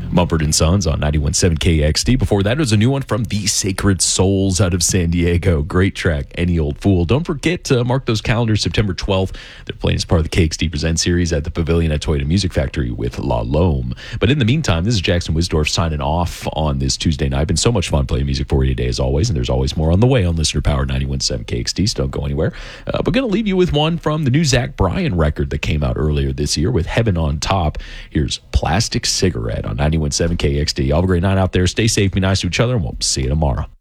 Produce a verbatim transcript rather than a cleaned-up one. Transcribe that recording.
Mumford and Sons on ninety-one point seven K X D. Before that was a new one from The Sacred Souls out of San Diego. Great track, Any Old Fool. Don't forget to mark those calendars, September twelfth. They're playing as part of the K X D Present series at the Pavilion at Toyota Music Factory with La Lome. But in the meantime, this is Jackson Wisdorf signing off on this Tuesday night. Been so much fun playing music for you today as always, and there's always more on the way on Listener Power ninety-one point seven K X D, so don't go anywhere. Uh, we're going to leave you with one from the new Zach Bryan record that came out earlier this year with Heaven on Top. Here's Plastic Cigarette on ninety-one point seven K X D. Y'all have a great night out there. Stay safe, be nice to each other, and we'll see you tomorrow.